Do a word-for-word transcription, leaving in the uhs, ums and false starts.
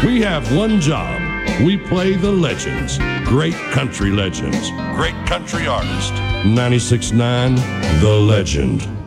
We have one job. We play the legends. Great country legends. Great country artists. ninety-six point nine The Legend.